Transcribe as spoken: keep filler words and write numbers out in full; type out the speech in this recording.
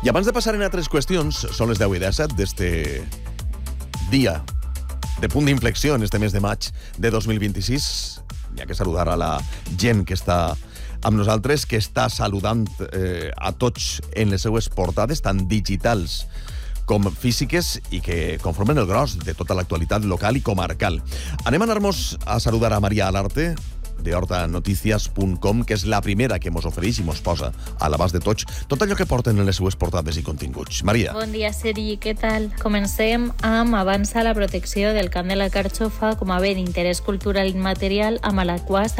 I abans de passar en altres qüestions, són les deu i disset d'este dia de punt d'inflexió en este mes de maig de dos mil vint-i-sis. Hi ha que saludar a la gent que està amb nosaltres, que està saludant eh, a tots en les seues portades, tant digitals com físiques, i que conformen el gros de tota l'actualitat local i comarcal. Anem a anar-nos a saludar a Maria Alarte, de horta noticias punt com, que és la primera que mos ofereix i mos posa a l'abast de tots tot allò que porten en les seues portades i continguts. Maria. Bon dia, Sergi, què tal? Comencem amb avança la protecció del Camp de la Carxofa com a bé d'interès cultural immaterial amb Alaquàs